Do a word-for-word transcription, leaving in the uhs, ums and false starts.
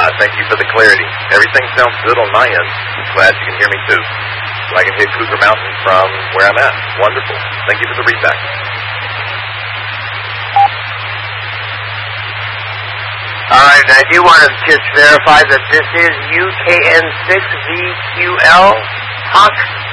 Uh, thank you for the clarity. Everything sounds good on my end. Glad you can hear me too. So I can hit Cougar Mountain from where I'm at. Wonderful. Thank you for the readback. All right, I do want to just verify that this is U K N six V Q L. Talk